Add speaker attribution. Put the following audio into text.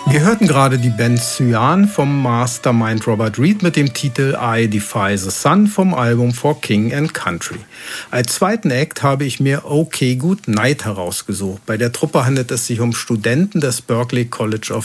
Speaker 1: Wir hörten gerade die Band Cyan vom Mastermind Robert Reed mit dem Titel I Defy the Sun vom Album For King and Country. Als zweiten Act habe ich mir OK Good Night herausgesucht. Bei der Truppe handelt es sich um Studenten des Berklee College of